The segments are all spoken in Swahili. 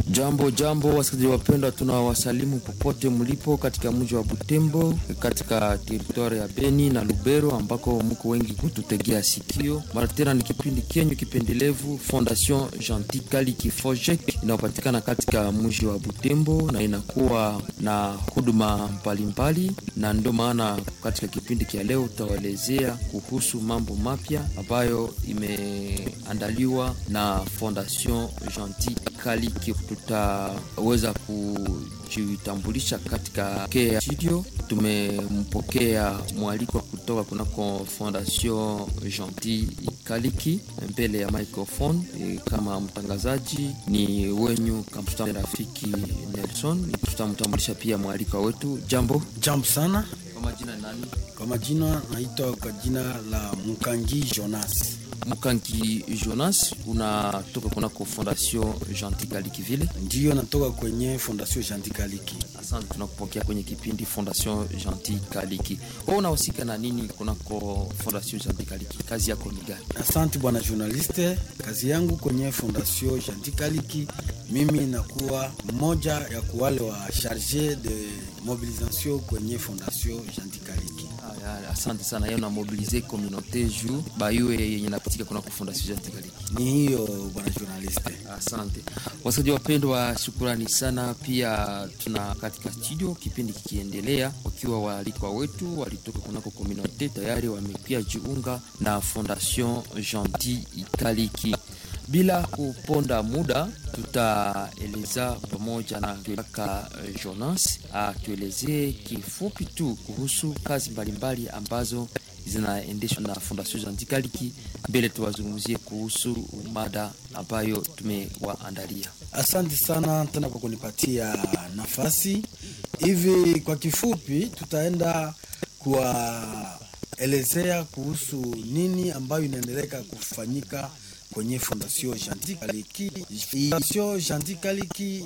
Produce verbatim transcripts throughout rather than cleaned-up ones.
Jambo jambo wasikilizaji wapendwa, tunawasalimu popote mlipo katika mji wa Butembo, katika territoire ya Beni na Lubero ambako mko wengi kututegea sikio. Mara tena ni kipindi kenyu kipendelevu Fondation Gentil Kaliki Fojek inayopatikana katika mji wa Butembo na inakuwa na huduma mbalimbali, na ndio maana katika kipindi kia leo tutawaelezea kuhusu mambo mapya ambayo imeandaliwa na Fondation Gentil Kaliki. Tutaweza kujitambulisha katika K studio. Tumempokea mwaliko kutoka kunako Fondation Gentil Kaliki mbele ya microphone. E, kama mtangazaji ni wenyu Kampusta Rafiki Nelson. Tutamtambulisha pia mwaliko wetu. Jambo. Jambo sana. Kwa majina nani? Kwa majina naitwa kwa jina la Mukangi Jonas. Mukangi Jonas, unatoka kunako Fondation Gentil Kaliki vile? Ndio, natoka kwenye Fondation Gentil Kaliki. Asante, tunakupokea kwenye kipindi Fondation Gentil Kaliki. Wewe unahusika na nini kunako Fondation Gentil Kaliki? Kazi yako ni gani? Asante bwana journaliste. Kazi yangu kwenye Fondation Gentil Kaliki, mimi nakuwa mmoja ya kuwale wa charge de mobilisation kwenye Fondation Gentil Kaliki. Asante sana. Yeye na mobiliser communauté juu bayue yenye napitika kuna ku Fondation Gentil Kaliki. Ni hiyo bwana journaliste. Asante. Wasikilizaji wapendwa, shukrani sana. Pia tuna katika studio kipindi kikiendelea, wakiwa waalikwa wetu walitoka kunako communauté tayari wamepia jiunga na Fondation Gentil Kaliki. Bila kuponda muda, tutaeleza pamoja na kaka Jonas atuelezee kifupi tu kuhusu kazi mbalimbali ambazo zinaendeshwa na Fondation Gentil Kaliki. Mbele tuwazungumzie kuhusu mada ambayo tumewaandalia. Asante sana tena kwa kunipatia nafasi. Hivi kwa kifupi tutaenda kuelezea kuhusu nini ambayo inaendelea kufanyika kwenye Fondation Gentil Kaliki. Fondation Gentil Kaliki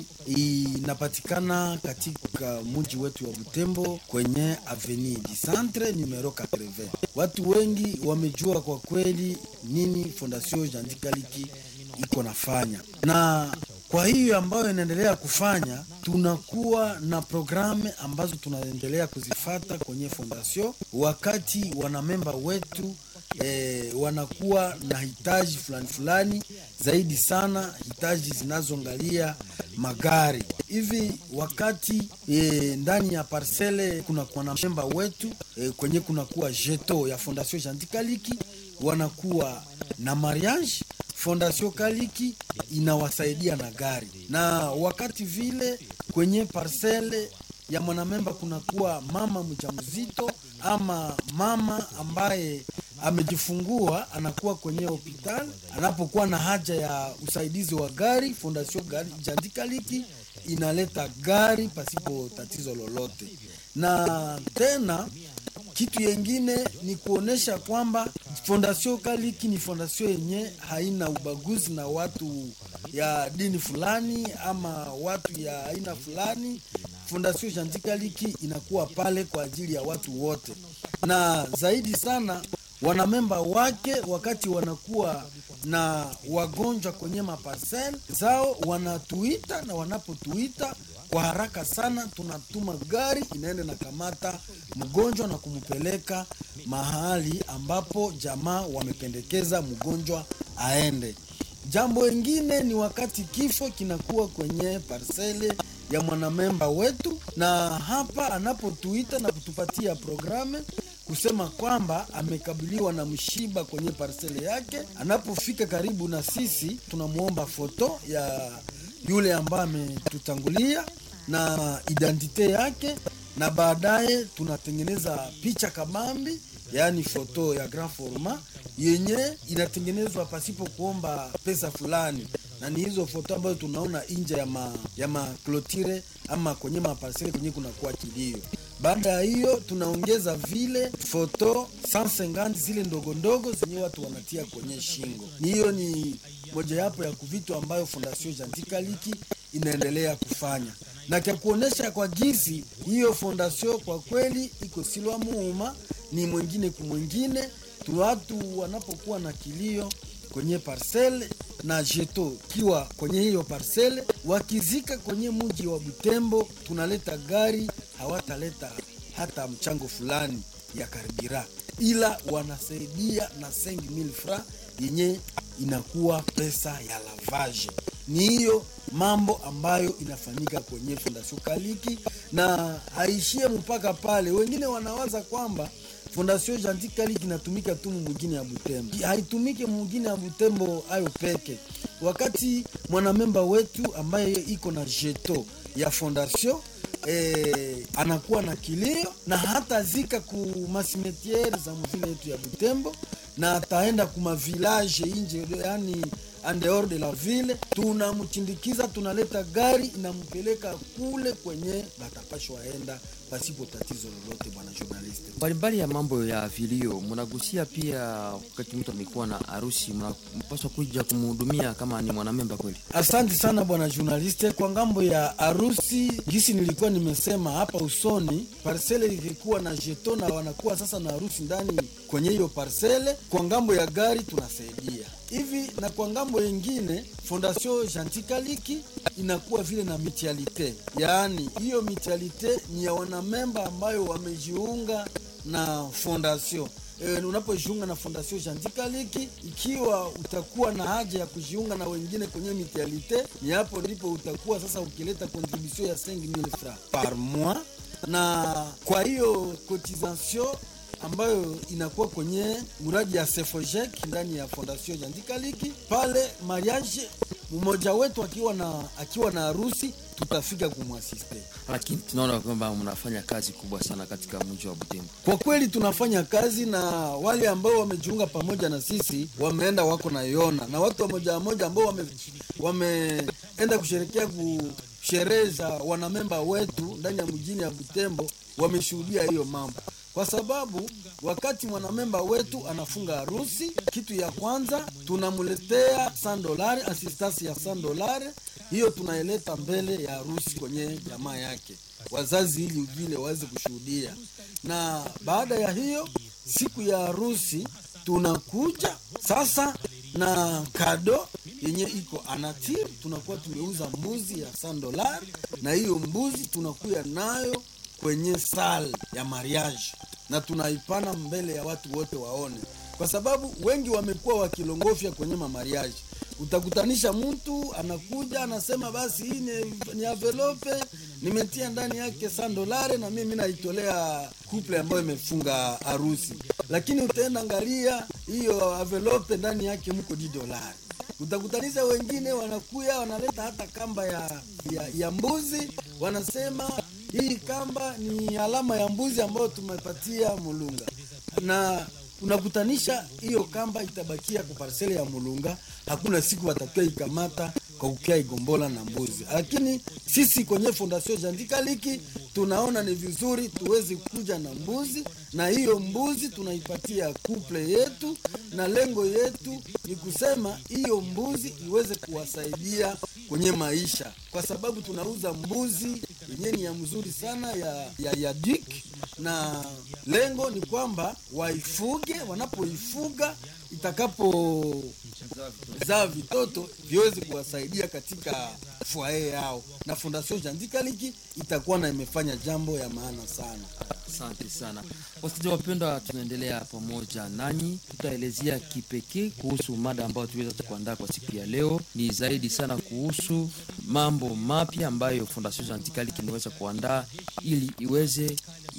inapatikana katika mji wetu wa Butembo kwenye Avenue du Centre numero eighty. Watu wengi wamejua kwa kweli nini Fondation Gentil Kaliki iko nafanya, na kwa hiyo ambayo inaendelea kufanya, tunakuwa na programu ambazo tunaendelea kuzifata kwenye Fondation wakati wanamemba wetu E, wanakuwa na hitaji fulani fulani zaidi sana, hitaji zinazoangalia magari. Hivi wakati e, ndani ya parcele kuna kwa na memba wetu e, kwenye kuna kuwa jeto ya Fondation Gentil Kaliki, wanakuwa na mariage, Fondation Kaliki inawasaidia na gari. Na wakati vile kwenye parcele ya mwanamemba kuna kuwa mama mjamzito ama mama ambaye amejifungua anakuwa kwenye hospitali, anapokuwa na haja ya usaidizi wa gari, Fondation Gentil Kaliki inaleta gari pasipo tatizo lolote. Na tena kitu yengine ni kuonesha kwamba Fondation Kaliki ni fondation yenye haina ubaguzi na watu ya dini fulani ama watu ya aina fulani. Fondation Gentil Kaliki inakuwa pale kwa ajili ya watu wote, na zaidi sana wanamemba wake wakati wanakuwa na wagonjwa kwenye maparcel zao wanatuita, na wanapotuita kwa haraka sana tunatuma gari inaenda na kamata mgonjwa na kumpeleka mahali ambapo jamaa wamependekeza mgonjwa aende. Jambo lingine ni wakati kifo kinakuwa kwenye parcele ya mwanamemba wetu, na hapa anapotuita na kutupatia programe kusema kwamba amekabiliwa na mshiba kwenye parcele yake, anapofika karibu na sisi tunamuomba foto ya yule ambaye ametutangulia na identite yake, na baadaye tunatengeneza picha kabambi, yani foto ya grand format yenye inatengenezwa pasipo kuomba pesa fulani, na ni hizo foto ambazo tunaona nje ya ma, ya maklotire ama kwenye maparcele kwenye kuna kuwa kilio. Baada ya hiyo tunaongeza vile foto one fifty zile ndogo ndogo zenye watu wanatia kwenye shingo. Ni hiyo ni moja yapo ya kuvitu ambayo Fondation Gentil Kaliki inaendelea kufanya, na kwa kuonesha kwa gizi hiyo fondation kwa kweli iko silwa muuma ni mwingine kumwingine tu. Watu wanapokuwa na kilio kwenye parcele na jeto kiwa kwenye hiyo parcele, wakizika kwenye mji wa Butembo, tunaleta gari, hawataleta hata mchango fulani ya karibira, ila wanasaidia na cinq mille francs yenye inakuwa pesa ya lavage. Ni hiyo mambo ambayo inafanyika kwenye Fondation Kaliki, na haishie mpaka pale. Wengine wanawaza kwamba Fondation Gentil Kaliki inatumika tu mwingine ya Butembo. Haitumike mwingine ya Butembo ayo peke. Wakati mwanamemba wetu ambaye iko na jeto ya Fondation Eh, anakuwa na kilio na hata zika ku masimetiere za mvile yetu ya Butembo, na ataenda kuma village inje, yani en dehors de la ville, tunamchindikiza, tunaleta gari inampeleka kule kwenye batapashwa aenda pasipo tatizo lolote. Bwana journalist, mbalimbali ya mambo ya vilio mnagusia pia. Wakati mtu amekuwa na harusi, mnapaswa kuja kumhudumia kama ni mwanamemba kweli. Asante sana bwana journalist. Kwa ngambo ya harusi, gisi nilikuwa nimesema hapa usoni, parcele ilikuwa na jeton na wanakuwa sasa na harusi ndani kwenye hiyo parcele. Kwa ngambo ya gari tunasaidia hivi, na kwa ngambo nyingine Fondation Gentil Kaliki inakuwa vile na mutualite, yaani hiyo mutualite ni ya wanamemba ambayo wamejiunga na fondation. E, unapojiunga na Fondation Gentil Kaliki, ikiwa utakuwa na haja ya kujiunga na wengine kwenye mutualite, ni hapo ndipo utakuwa sasa ukileta contribution ya cinq mille francs par mois, na kwa hiyo cotisation ambayo inakuwa kwenye muradi ya Sefojek ndani ya Fondation Gentil Kaliki. Pale mariage mmoja wetu akiwa na akiwa na harusi, tutafika kumwasiste. Lakini tunaona kwamba mnafanya kazi kubwa sana katika mji wa Butembo. Kwa kweli tunafanya kazi, na wale ambao wamejiunga pamoja na sisi wameenda wako na yona, na watu wamoja moja ambao wame wameenda kusherekea kusherehe za wanamemba wetu ndani ya mjini ya Butembo, wameshuhudia hiyo mambo. Kwa sababu wakati mwanamemba wetu anafunga harusi, kitu ya kwanza tunamuletea cent dolari, assistance ya cent dolari. Hiyo tunaileta mbele ya harusi kwenye jamaa yake, wazazi, ili vile waweze kushuhudia. Na baada ya hiyo siku ya harusi tunakuja sasa na kado yenye iko anatir, tunakuwa tumeuza mbuzi ya cent dolari, na hiyo mbuzi tunakuya nayo kwenye sal ya mariage na tunaipana mbele ya watu wote waone, kwa sababu wengi wamekuwa wakilongofia kwenye mamariage. Utakutanisha mtu anakuja anasema basi hii ni, ni envelope nimetia ndani yake cent dolari na mimi naitolea couple ambayo imefunga harusi, lakini utaenda angalia hiyo envelope ndani yake mko dix dolari. Utakutanisha wengine wanakuya wanaleta hata kamba ya, ya, ya mbuzi, wanasema hii kamba ni alama ya mbuzi ambayo tumepatia Mulunga, na unakutanisha hiyo kamba itabakia kwa parcele ya Mulunga. Hakuna siku watakia ikamata kwa kukia igombola na mbuzi. Lakini sisi kwenye Fondation Gentil Kaliki tunaona ni vizuri tuweze kuja na mbuzi, na hiyo mbuzi tunaipatia couple yetu, na lengo yetu ni kusema hiyo mbuzi iweze kuwasaidia kwenye maisha, kwa sababu tunauza mbuzi yenye ni ya mzuri sana ya, ya, ya dik, na lengo ni kwamba waifuge, wanapoifuga itakapo zaa vitoto viweze kuwasaidia katika foyer yao, na Fondation Gentil Kaliki itakuwa na imefanya jambo ya maana sana. Asante sana. Wasikilizaji wapendwa, tunaendelea pamoja nanyi, tutaelezea kipekee kuhusu mada ambayo tuweza kuandaa kwa siku ya leo. Ni zaidi sana kuhusu mambo mapya ambayo Fondation Gentil Kaliki inaweza kuandaa ili iweze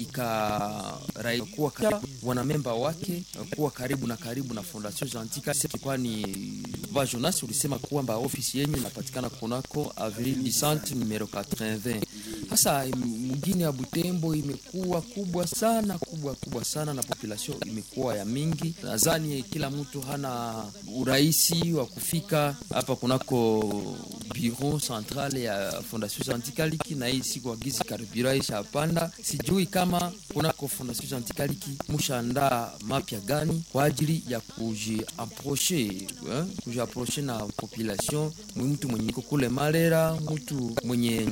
ikaraikuwa wanamemba wake kuwa karibu na karibu na Fondation Gentil Kaliki, kwani Jonas ulisema kwamba ofisi yenyu inapatikana kunako Avenue du Centre numero quatre-vingts. Sasa mjini ya Butembo imekuwa kubwa sana, kubwa kubwa sana, na population imekuwa ya mingi. Nadhani kila mtu hana urahisi wa kufika hapa kunako bureau central ya Fondation Gentil Kaliki, na hii siku agizi karibira isha panda. Sijui kama kunako Fondation Gentil Kaliki mushaandaa mapya gani kwa ajili ya kujiapprocher eh, kujiapprocher na population, mtu mwenye kule Malera, mtu mwenye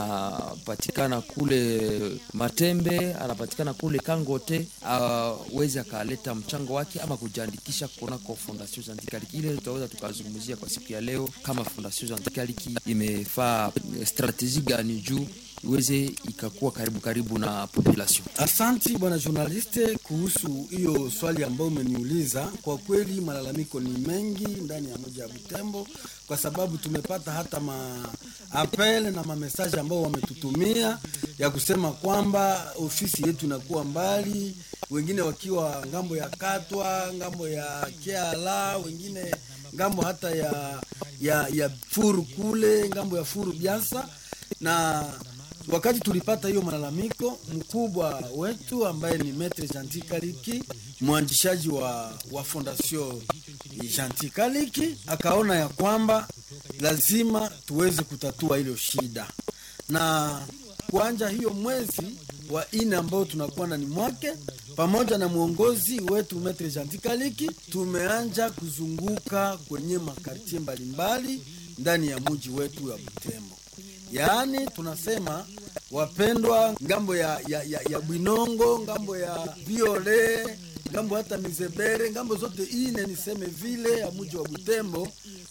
anapatikana kule Matembe, anapatikana kule Kangote, aweze uh, akaleta mchango wake ama kujiandikisha kunako Fondation Gentil Kaliki. Ile tutaweza tukazungumzia kwa siku ya leo, kama Fondation Gentil Kaliki imefaa strategie gani juu iweze ikakuwa karibu karibu na population. Asanti bwana journaliste kuhusu hiyo swali ambayo umeniuliza. Kwa kweli malalamiko ni mengi ndani ya mji wa Butembo, kwa sababu tumepata hata ma appel na ma message ambao wametutumia ya kusema kwamba ofisi yetu inakuwa mbali, wengine wakiwa ngambo ya Katwa, ngambo ya Kiala, wengine ngambo hata ya ya ya Furu kule, ngambo ya Furu Biasa. Na wakati tulipata hiyo malalamiko, mkubwa wetu ambaye ni Maître Gentil Kaliki, mwanzishaji wa wa Fondation Gentil Kaliki, akaona ya kwamba lazima tuweze kutatua hilo shida. Na kuanja hiyo mwezi wa ine ambao tunakuwa ndani mwake, pamoja na muongozi wetu Maître Gentil Kaliki, tumeanja kuzunguka kwenye makartie mbalimbali ndani ya mji wetu wa Butembo. Yaani tunasema wapendwa, ngambo ya ya, ya, ya Bwinongo, ngambo ya Biole, ngambo hata Mizebere, ngambo zote ine niseme vile ya mji wa Butembo,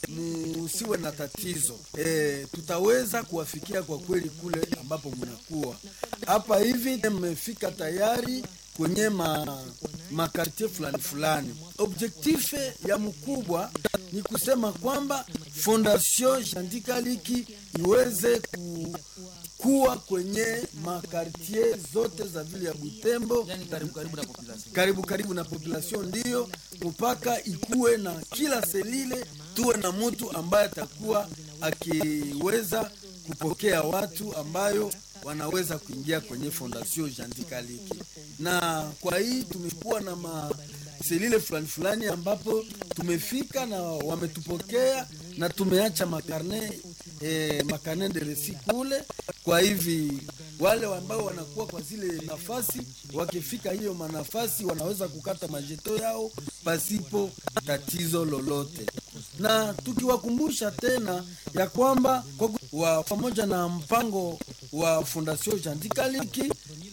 musiwe na tatizo. E, tutaweza kuwafikia kwa kweli kule ambapo mnakuwa. Hapa hivi mmefika tayari kwenye ma makartie fulani fulani. Objectif ya mkubwa ni kusema kwamba Fondation Gentil Kaliki iweze ku kuwa kwenye makartie zote za vile ya Butembo, yani karibu karibu na population, karibu karibu na population, ndio mpaka ikuwe na kila selile tuwe na mtu ambaye atakuwa akiweza kupokea watu ambayo wanaweza kuingia kwenye Fondation Gentil Kaliki. Na kwa hii tumekuwa na ma selile fulani fulani ambapo tumefika na wametupokea na tumeacha makarne eh, makarne de resi kule. Kwa hivi wale ambao wanakuwa kwa zile nafasi, wakifika hiyo manafasi wanaweza kukata majeto yao pasipo tatizo lolote. Na tukiwakumbusha tena ya kwamba kwa pamoja na mpango wa Fondation Gentil Kaliki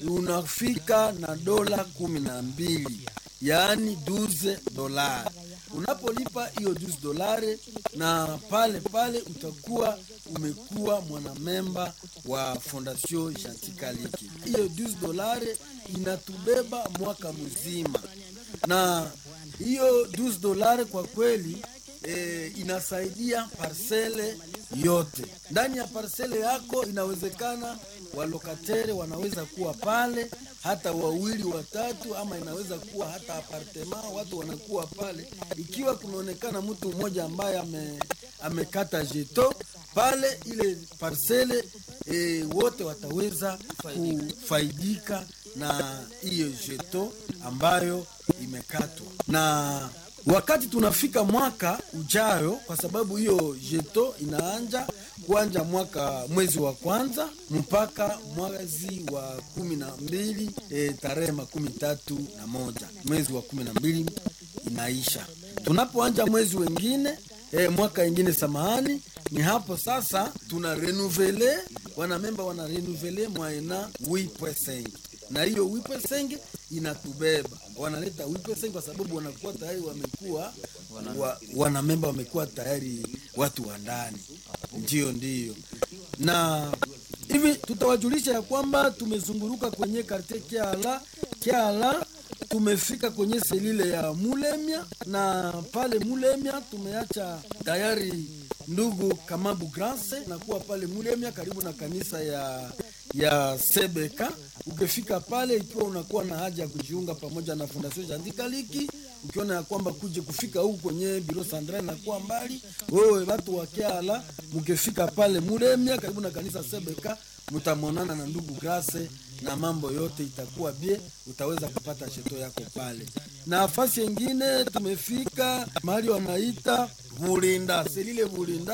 unafika na dola kumi na mbili, yaani douze dollars. Unapolipa hiyo douze dollars, na pale pale utakuwa umekuwa mwanamemba wa Fondation Gentil Kaliki. Hiyo douze dollars inatubeba mwaka mzima, na hiyo douze dollars kwa kweli E, inasaidia parcele yote. Ndani ya parcele yako inawezekana walokatere wanaweza kuwa pale hata wawili watatu, ama inaweza kuwa hata apartema watu wanakuwa pale. Ikiwa kunaonekana mtu mmoja ambaye ame, amekata jeto pale ile parcele, e, wote wataweza kufaidika na hiyo jeto ambayo imekatwa. Na wakati tunafika mwaka ujayo, kwa sababu hiyo jeto inaanja kuanja mwaka mwezi wa kwanza mpaka mwezi wa kumi na mbili, e, tarehe makumi tatu na moja mwezi wa kumi na mbili inaisha. Tunapoanja mwezi wengine, e, mwaka ingine samahani, ni hapo sasa tuna renouveler, wanamemba wana renouveler mwaena huit point cinq, na hiyo huit point cinq inatubeba, wanaleta huit point cinq kwa sababu wanakuwa tayari wamekuwa wa, wanamemba wamekuwa tayari watu wa ndani. Ndio ndio. Na hivi tutawajulisha ya kwamba tumezunguruka kwenye quartier Kiala, Kiala tumefika kwenye selile ya Mulemia, na pale Mulemia tumeacha tayari ndugu Kamabu Grance na kuwa pale Mulemia karibu na kanisa ya ya Sebeka. Ukifika pale, ikiwa unakuwa na haja ya kujiunga pamoja na Fondation Gentil Kaliki, ukiona ya kwamba kuje kufika huko kwenye biro Sandra na kuwa mbali, wewe watu wa Kiala mkifika pale Mulemia karibu na kanisa Sebeka, mtamonana na ndugu Grace na mambo yote itakuwa bie, utaweza kupata sheto yako pale. Na nafasi nyingine tumefika mahali wanaita Bulinda, selile Bulinda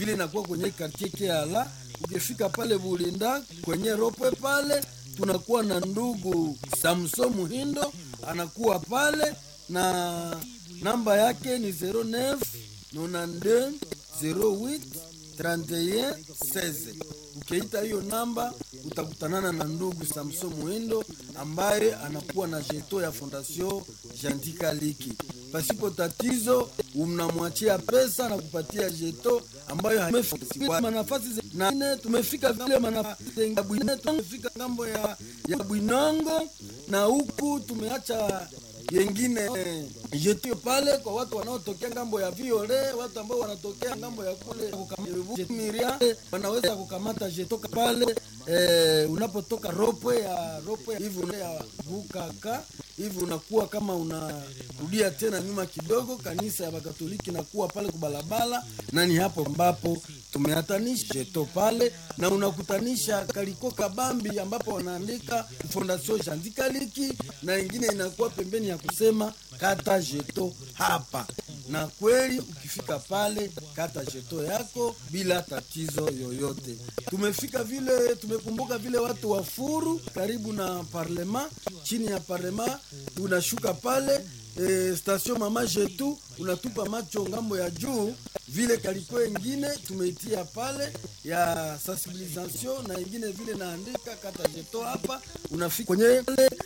vile inakuwa kwenye quartier Keala. Ukifika pale Bulinda kwenye ropwe pale, tunakuwa na ndugu Samson Muhindo anakuwa pale, na namba yake ni zero neuf nonante-deux zero huit trente et un seize. Ukiita hiyo namba utakutanana na ndugu Samson Muhindo ambaye anakuwa na jeto ya Fondation Gentil Kaliki. Pasipo tatizo unamwachia pesa na kupatia jeto ambayo tumefika manafasi na tumefika vile manafasi tumefika ngambo ya ya Bwinongo, na huku tumeacha yengine jeto pale kwa watu wanaotokea ngambo ya Viole, watu ambao wanatokea ngambo ya kule kukamata wanaweza kukamata jeto pale. Eh, unapotoka ropwe ya ropwe hivi ya Bukaka hivi unakuwa kama unarudia tena nyuma kidogo, kanisa ya Bakatoliki nakuwa pale kubalabala, na ni hapo ambapo tumeatanisha jeto pale, na unakutanisha Kaliko Kabambi ambapo wanaandika Fondation Gentil Kaliki, na ingine inakuwa pembeni ya kusema kata jeto hapa. Na kweli ukifika pale kata jeto yako bila tatizo yoyote. Tumefika vile, tumekumbuka vile watu wa Furu karibu na parlema, chini ya parlema unashuka pale e, station Mama Jetu, unatupa macho ngambo ya juu vile Kaliko ingine tumeitia pale ya sensibilisation, na ingine vile naandika kata jeto hapa. Unafika kwenye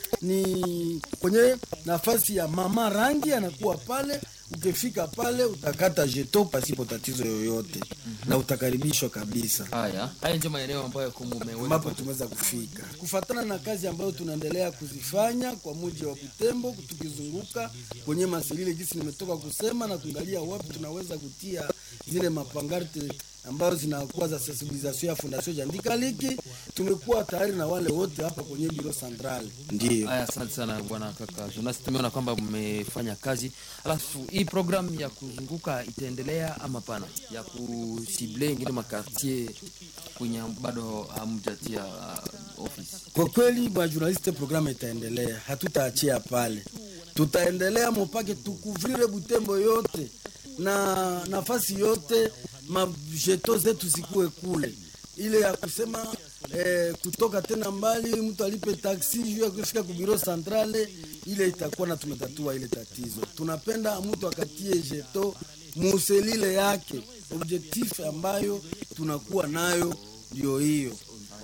ni kwenye nafasi ya Mama Rangi anakuwa pale. Ukifika pale utakata jeto pasipo tatizo yoyote, mm-hmm. na utakaribishwa kabisa. Haya, haya ndio maeneo ambayo kumumeweza ambapo tumeweza kufika kufuatana na kazi ambayo tunaendelea kuzifanya kwa mji wa Butembo, tukizunguka kwenye masilile jinsi nimetoka kusema, na kuangalia wapi tunaweza kutia zile mapangarte ambazo zinakuwa za sensibilisation ya Fondation Gentil Kaliki. Tumekuwa tayari na wale wote hapa kwenye biro central. Ndio. Haya, asante sana bwana kaka Jonas, tumeona kwamba mmefanya kazi. Alafu hii program ya kuzunguka itaendelea ama pana, ya kusible ingine makartier kwenye bado hamjatia uh, office? Kwa kweli bwana journalist, program itaendelea, hatutaachia pale, tutaendelea mpaka tukuvrire Butembo yote na nafasi yote, majeto zetu zikuwe kule. Ile ya kusema eh, kutoka tena mbali mtu alipe taksi juu ya kufika ku bureau centrale, ile itakuwa na tumetatua ile tatizo. Tunapenda mtu akatie jeto muselile yake, objectif ambayo tunakuwa nayo ndio hiyo.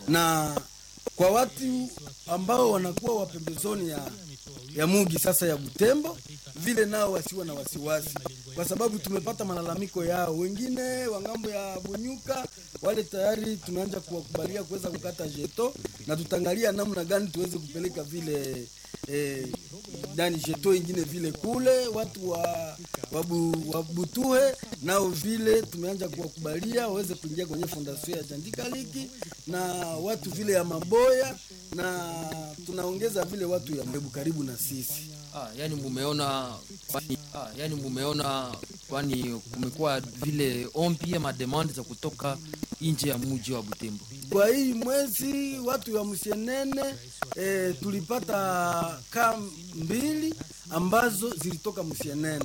Na kwa watu ambao wanakuwa wapembezoni ya ya mugi sasa ya Butembo, vile nao wasiwa na wasiwasi, kwa sababu tumepata malalamiko yao. Wengine wangambo ya Bunyuka wale tayari tunaanza kuwakubalia kuweza kukata jeto, na tutangalia namna gani tuweze kupeleka vile eh, ndani jeto ingine vile kule watu wa wabu, wabutuhe nao vile tumeanza kuwakubalia waweze kuingia kwenye Fondation ya Gentil Kaliki, na watu vile ya Maboya, na tunaongeza vile watu ya Mbebu karibu na sisi. Ah, yani mumeona kwani ah, yani mumeona kwani kumekuwa vile ombi ama demand za kutoka nje ya mji wa Butembo. Kwa hii mwezi watu ya Msienene e, tulipata kam mbili ambazo zilitoka Msienene,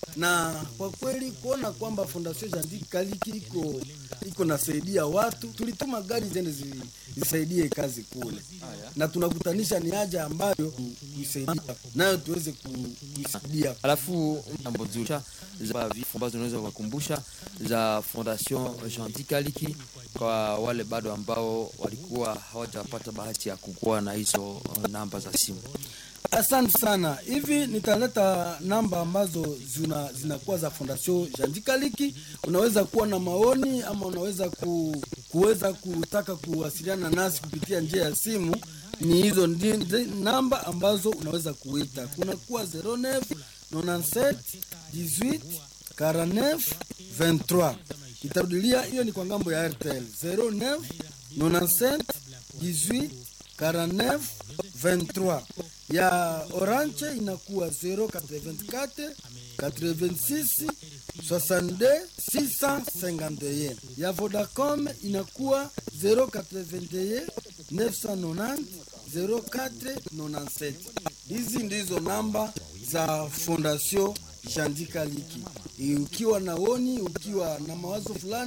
na kwa kweli kuona kwamba Fondation Gentil Kaliki iko iko nasaidia watu, tulituma gari zende zisaidie kazi kule. Aya. Na tunakutanisha ni haja ambayo kuisaidia nayo tuweze kuisaidia. Alafu mambo nzuri za vifo ambazo unaweza kukumbusha za Fondation Gentil Kaliki kwa wale bado ambao walikuwa hawajapata bahati ya kukua na hizo namba za simu. Asante sana. Hivi nitaleta namba ambazo zina zinakuwa za Fondation Gentil Kaliki. Unaweza kuwa na maoni ama unaweza ku, kuweza kutaka kuwasiliana nasi kupitia njia ya simu. Ni hizo ndi namba ambazo unaweza kuita. Kuna kuwa zero neuf nonante-sept dix-huit quarante-neuf vingt-trois. Itarudilia, hiyo ni kwa ngambo ya R T L zero neuf nonante-sept dix-huit quarante-neuf vingt-trois. Ya Orange inakuwa zero quatre-vingt-quatre quatre-vingt-six soixante-deux six cent cinquante et un. Ya Vodacom inakuwa zero quatre-vingt-un neuf cent quatre-vingt zero quatre quatre-vingt-sept. Hizi ndizo namba za Fondation Gentil Kaliki. Ukiwa na woni, ukiwa na mawazo fulani,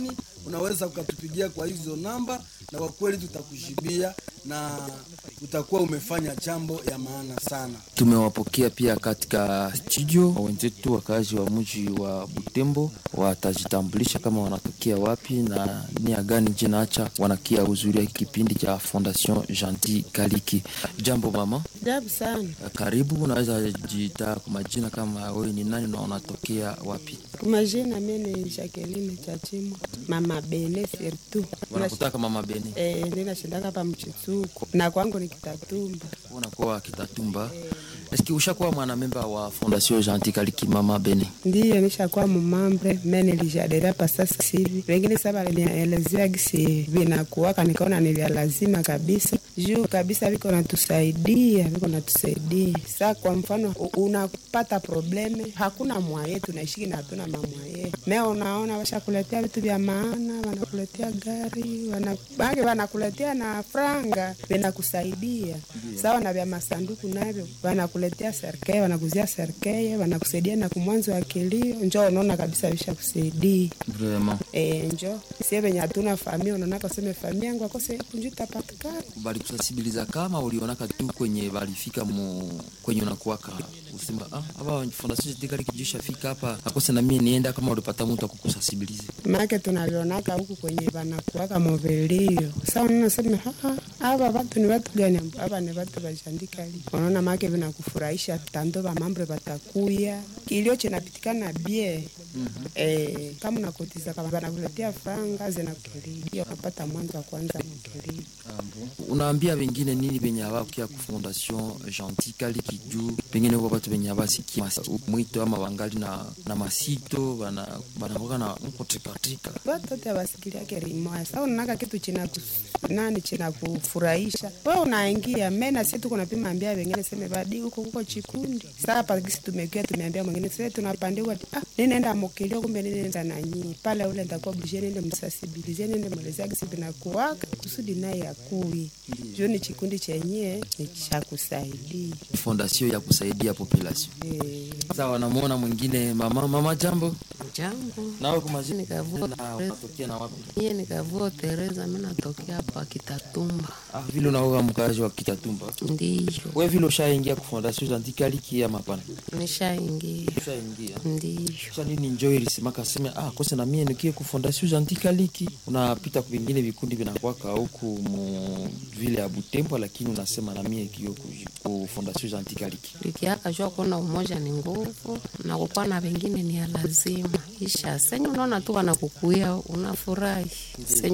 unaweza ukatupigia kwa hizo namba, na kwa kweli tutakujibia na utakuwa umefanya jambo ya maana sana. Tumewapokea pia katika studio wenzetu wakazi wa mji wa Butembo, watajitambulisha kama wanatokea wapi na nia gani jina acha wanakia uzuri kipindi cha Fondation Gentil Kaliki. Jambo mama. Jambo sana. Karibu, unaweza jita kwa majina kama wewe ni nani na unatokea wapi? Kwa majina mimi ni Jacqueline Chachimo, mama Bene surtout. Unakutaka mama Bene? Eh, nina shindaka hapa Mchitsuko. Na kwangu ni Kitatumba. Unakuwa Kitatumba. Eh. Eski ushakuwa mwana memba wa Fondation Gentil Kaliki mama Bene? Ndiyo, nishakuwa mumambre, mimi nilijadera pa sasa hivi. Wengine sasa walinielezea gisi vinakuwa nikaona ni vya lazima kabisa. Juu kabisa viko natusaidia, viko natusaidia. Sasa kwa mfano unapata probleme, hakuna mwaye tunaishi na hatuna mamwaye. Mimi unaona washakuletea vitu vya maana, wanakuletea gari, wanabage wanakuletea na franga, vinakusaidia. Sawa na vya masanduku navyo, wanakuletea serikali, wanakuzia serikali, wanakusaidia na kumwanzo wa kilio. Njoo unaona kabisa vishakusaidia. Vraiment. Eh, njoo. Sisi wenye hatuna familia, unaona kaseme familia yangu akose kunjuta patikana. Bali kusensibiliza kama ulionaka tu kwenye walifika mu kwenye unakuwaka usema ah hapa Fondation Gentil Kaliki kijisha fika hapa akose na mimi nienda kama ulipata mtu akukusensibilize. Maana tunalionaka huku kwenye wanakuwaka movelio. Sasa unasema ah hapa watu ni watu gani? Hapa ni watu wa Gentil Kaliki. Unaona maana vinakufurahisha tando ba mambo batakuya. Kilio kinapitikana bie. Mm-hmm. Eh, kama unakotiza kama wanakuletea franga zinakulia unapata mwanzo wa kwanza mkelio. Unaambia wengine nini benye abakia ku Fondation Gentil Kaliki juu pengine kwa watu benye abasikia mwito ama wangali na na masito bana bana na mkotrikatrika watu wote wasikilia kerimo. Sasa unaona kitu china nani china kufurahisha wewe unaingia mena sisi tuko napima ambia wengine sema badi huko huko chikundi. Sasa hapa kisi tumekuwa tumeambia mwingine sasa tunapandiwa ah nenda mkelio kumbe nenda na nyinyi pale ule nitakuwa obligé nende msasibilize nende mwelezea kisi binakuwaka kusudi naye akui. Juu ni chikundi chenye ni cha kusaidia. Fondation ya kusaidia population. Eh. Sasa wanamuona mwingine mama mama jambo. Jambo. Nawe kwa majina Nikavua na unatokea na wapi? Yeye nikavua Teresa, mimi natokea hapa Kitatumba. Ah vile unaoga mkazi wa Kitatumba. Ndiyo. Wewe vile ushaingia kwa Fondation Gentil Kaliki ama hapana? Nishaingia. Ushaingia. Ndiyo. Sasa nini enjoy lisimaka sema ah kosa na mimi nikie ku Fondation Gentil Kaliki. Unapita kwa vingine vikundi vinakuwaka huku mu vile ya Butembo, lakini unasema na mimi kio ku Fondation Gentil Kaliki. Likiaka jua kuna umoja ni nguvu na kukuwa na wengine ni lazima. Isha senyo unaona tu wanakukuia unafurahi. Senyo